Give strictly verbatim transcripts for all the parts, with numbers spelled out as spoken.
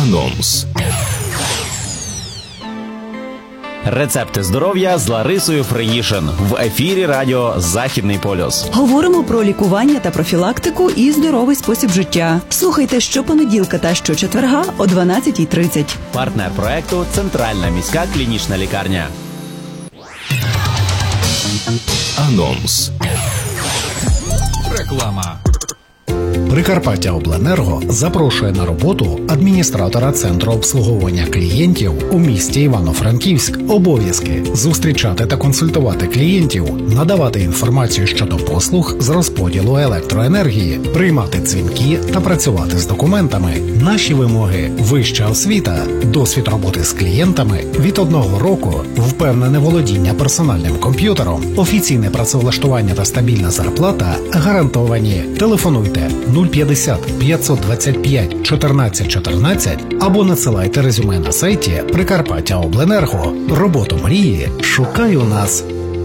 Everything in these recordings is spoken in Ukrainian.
Анонс. Рецепти здоров'я з Ларисою Фриїшин в ефірі радіо «Західний полюс». Говоримо про лікування та профілактику і здоровий спосіб життя. Слухайте щопонеділка та щочетверга о дванадцятій тридцять. Партнер проекту «Центральна міська клінічна лікарня». Анонс. Реклама. Прикарпаттяобленерго запрошує на роботу адміністратора Центру обслуговування клієнтів у місті Івано-Франківськ. Обов'язки – зустрічати та консультувати клієнтів, надавати інформацію щодо послуг з розподілу електроенергії, приймати дзвінки та працювати з документами. Наші вимоги – вища освіта, досвід роботи з клієнтами від одного року, впевнене володіння персональним комп'ютером, офіційне працевлаштування та стабільна зарплата гарантовані. Телефонуйте нуль п'ятдесят п'ятсот двадцять п'ять чотирнадцять чотирнадцять або надсилайте резюме на сайті Прикарпаттяобленерго. Роботу мрії шукай у нас.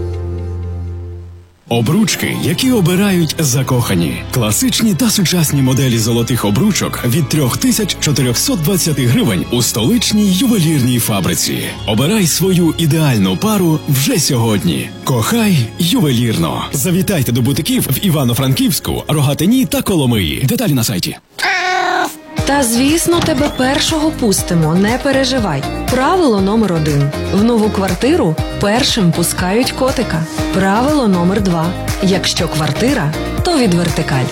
Обручки, які обирають закохані. Класичні та сучасні моделі золотих обручок від три тисячі чотириста двадцять гривень у столичній ювелірній фабриці. Обирай свою ідеальну пару вже сьогодні. Кохай ювелірно. Завітайте до бутиків в Івано-Франківську, Рогатині та Коломиї. Деталі на сайті. Та, звісно, тебе першого пустимо, не переживай. Правило номер один. В нову квартиру першим пускають котика. Правило номер два. Якщо квартира, то від вертикаль.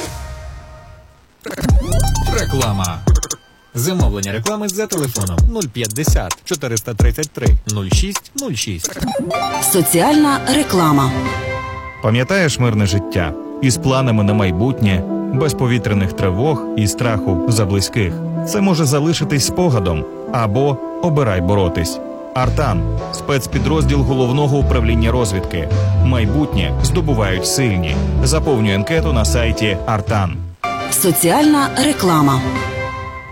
Реклама. Замовлення реклами за телефоном нуль п'ятдесят чотириста тридцять три нуль шість нуль шість. Соціальна реклама. Пам'ятаєш мирне життя? Із планами на майбутнє, без повітряних тривог і страху за близьких. Це може залишитись спогадом. Або обирай боротись. Артан – спецпідрозділ Головного управління розвідки. Майбутнє здобувають сильні. Заповнюй анкету на сайті Артан. Соціальна реклама.